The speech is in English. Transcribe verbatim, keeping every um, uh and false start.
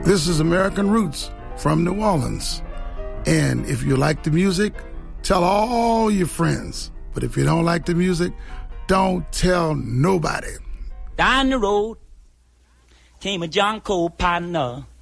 This is American Roots from New Orleans. And if you like the music, tell all your friends. But if you don't like the music, don't tell nobody. Down the road came a John Cole partner.